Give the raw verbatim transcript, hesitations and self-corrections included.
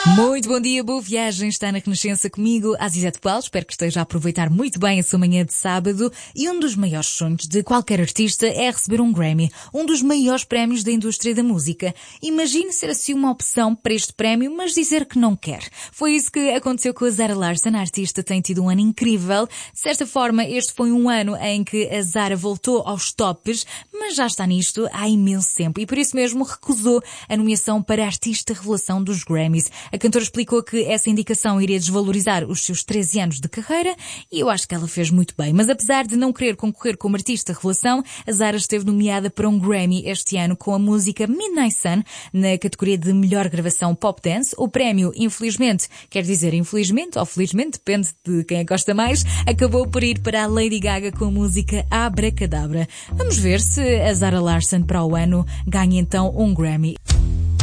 Muito bom dia, boa viagem, está na Renascença comigo, Azizete Paulo, espero que esteja a aproveitar muito bem a sua manhã de sábado. E um dos maiores sonhos de qualquer artista é receber um Grammy, um dos maiores prémios da indústria da música. Imagine ser assim uma opção para este prémio, mas dizer que não quer. Foi isso que aconteceu com a Zara Larsson, a artista tem tido um ano incrível. De certa forma, este foi um ano em que a Zara voltou aos tops, mas já está nisto há imenso tempo e por isso mesmo recusou a nomeação para Artista Revelação dos Grammys. A cantora explicou que essa indicação iria desvalorizar os seus treze anos de carreira e eu acho que ela fez muito bem. Mas apesar de não querer concorrer como Artista Revelação, a Zara esteve nomeada para um Grammy este ano com a música Midnight Sun na categoria de Melhor Gravação Pop Dance. O prémio, infelizmente, quer dizer infelizmente ou felizmente, depende de quem gosta mais, acabou por ir para a Lady Gaga com a música Abracadabra. Vamos ver se a Zara Larsson para o ano ganha então um Grammy.